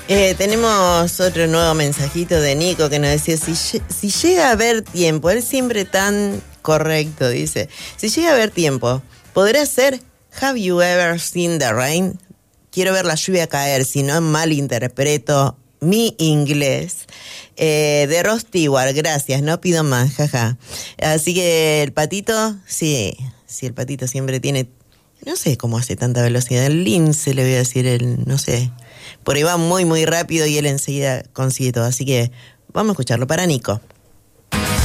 Tenemos otro nuevo mensajito de Nico que nos decía, si llega a haber tiempo, él siempre tan correcto, dice, si llega a haber tiempo, ¿podrá ser Have you ever seen the rain? Quiero ver la lluvia caer, si no malinterpreto mi inglés. De Rod Stewart, gracias, no pido más, jaja. Así que el patito, sí, el patito siempre tiene, no sé cómo hace tanta velocidad, el lince le voy a decir, no sé, por ahí va muy muy rápido y él enseguida consigue todo, así que vamos a escucharlo para Nico.